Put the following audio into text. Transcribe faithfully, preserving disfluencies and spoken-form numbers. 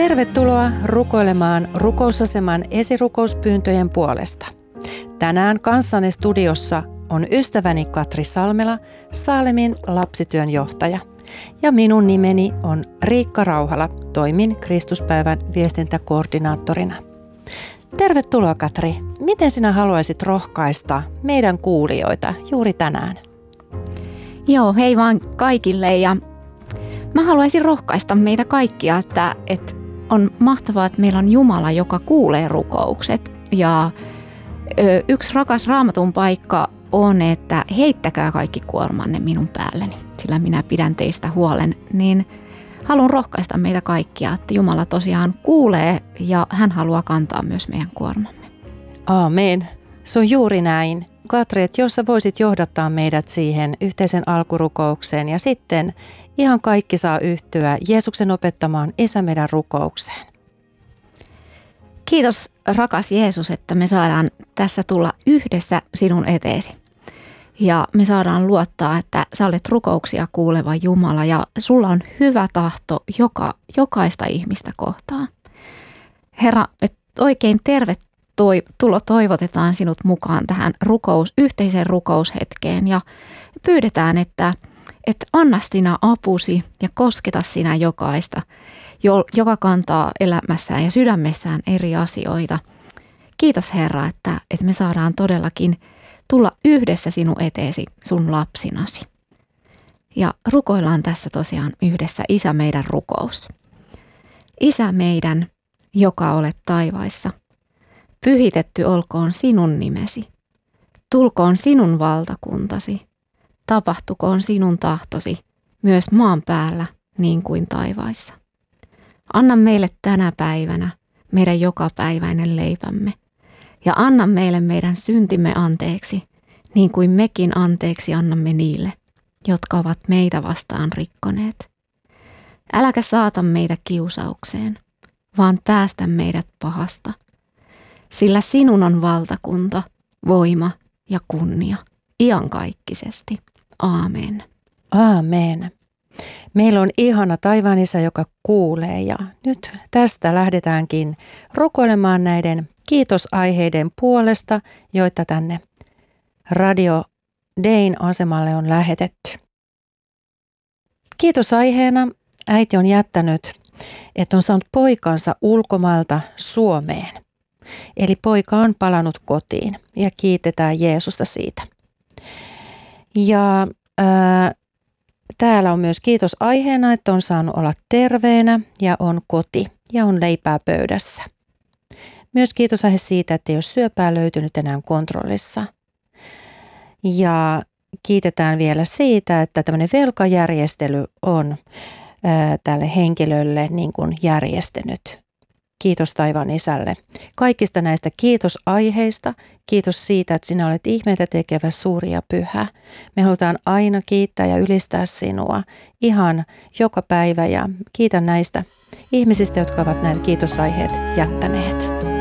Tervetuloa rukoilemaan rukousaseman esirukouspyyntöjen puolesta. Tänään kanssani studiossa on ystäväni Katri Salmela, Saalemin lapsityön johtaja. Ja minun nimeni on Riikka Rauhala, toimin Kristuspäivän viestintäkoordinaattorina. Tervetuloa Katri. Miten sinä haluaisit rohkaista meidän kuulijoita juuri tänään? Joo, hei vaan kaikille ja mä haluaisin rohkaista meitä kaikkia, että, että on mahtavaa, että meillä on Jumala, joka kuulee rukoukset. Ja ö, yksi rakas Raamatun paikka on, että heittäkää kaikki kuormanne minun päälleni, sillä minä pidän teistä huolen. Niin haluan rohkaista meitä kaikkia, että Jumala tosiaan kuulee ja hän haluaa kantaa myös meidän kuormamme. Aamen. Se on juuri näin. Katri, että jos sä voisit johdattaa meidät siihen yhteisen alkurukoukseen ja sitten ihan kaikki saa yhtyä Jeesuksen opettamaan Isä meidän rukoukseen. Kiitos rakas Jeesus, että me saadaan tässä tulla yhdessä sinun eteesi. Ja me saadaan luottaa, että sä olet rukouksia kuuleva Jumala ja sulla on hyvä tahto joka, jokaista ihmistä kohtaan. Herra, me oikein tervetuloa toivotetaan sinut mukaan tähän rukous, yhteiseen rukoushetkeen ja pyydetään, että, että anna sinä apusi ja kosketa sinä jokaista, joka kantaa elämässään ja sydämessään eri asioita. Kiitos Herra, että, että me saadaan todellakin tulla yhdessä sinun eteesi sun lapsinasi. Ja rukoillaan tässä tosiaan yhdessä Isä meidän rukous. Isä meidän, joka olet taivaissa, pyhitetty olkoon sinun nimesi. Tulkoon sinun valtakuntasi. Tapahtukoon sinun tahtosi myös maan päällä niin kuin taivaissa. Anna meille tänä päivänä meidän jokapäiväinen leipämme ja anna meille meidän syntimme anteeksi, niin kuin mekin anteeksi annamme niille, jotka ovat meitä vastaan rikkoneet. Äläkä saata meitä kiusaukseen, vaan päästä meidät pahasta, sillä sinun on valtakunta, voima ja kunnia iankaikkisesti. Aamen. Aamen. Meillä on ihana taivaan Isä, joka kuulee ja nyt tästä lähdetäänkin rukoilemaan näiden kiitosaiheiden puolesta, joita tänne Radio Dayn asemalle on lähetetty. Kiitosaiheena äiti on jättänyt, että on saanut poikansa ulkomailta Suomeen. Eli poika on palannut kotiin ja kiitetään Jeesusta siitä. Ja ää, täällä on myös kiitosaiheena, että on saanut olla terveenä ja on koti ja on leipää pöydässä. Myös kiitosaihe siitä, että ei ole syöpää löytynyt enää kontrollissa. Ja kiitetään vielä siitä, että tämmöinen velkajärjestely on ää, tälle henkilölle niin kuin järjestänyt. Kiitos taivaan Isälle. Kaikista näistä kiitosaiheista, kiitos siitä, että sinä olet ihmeitä tekevä suuri ja pyhä. Me halutaan aina kiittää ja ylistää sinua ihan joka päivä ja kiitän näistä ihmisistä, jotka ovat näitä kiitosaiheet jättäneet.